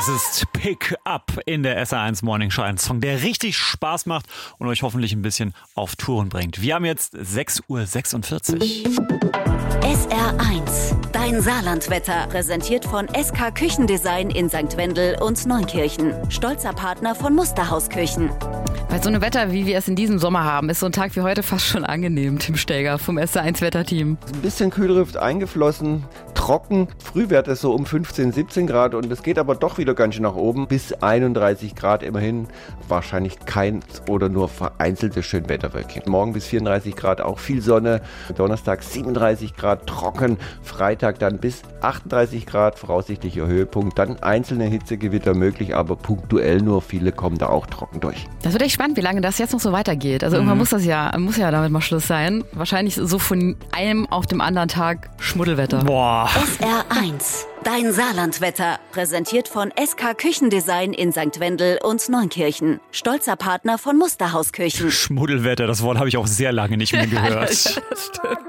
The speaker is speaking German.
Es ist Pick Up in der SR1 Morning Show. Ein Song, der richtig Spaß macht und euch hoffentlich ein bisschen auf Touren bringt. Wir haben jetzt 6:46 Uhr. SR1, dein Saarlandwetter, präsentiert von SK Küchendesign in St. Wendel und Neunkirchen. Stolzer Partner von Musterhausküchen. Bei so einem Wetter, wie wir es in diesem Sommer haben, ist so ein Tag wie heute fast schon angenehm. Tim Steger vom SR1 Wetterteam. Ein bisschen Kühlluft eingeflossen, trocken. Früh wird es so um 15, 17 Grad und es geht aber doch wieder ganz schön nach oben. Bis 31 Grad immerhin. Wahrscheinlich kein oder nur vereinzelte Schönwetterwölkchen. Morgen bis 34 Grad auch viel Sonne. Donnerstag 37 Grad trocken. Freitag dann bis 38 Grad voraussichtlicher Höhepunkt. Dann einzelne Hitzegewitter möglich, aber punktuell nur. Viele kommen da auch trocken durch. Das wird echt spannend, wie lange das jetzt noch so weitergeht. Also irgendwann muss ja damit mal Schluss sein. Wahrscheinlich so von einem auf dem anderen Tag Schmuddelwetter. Boah. SR1, dein Saarlandwetter, präsentiert von SK Küchendesign in St. Wendel und Neunkirchen. Stolzer Partner von Musterhausküchen. Schmuddelwetter, das Wort habe ich auch sehr lange nicht mehr gehört. Ja, das stimmt.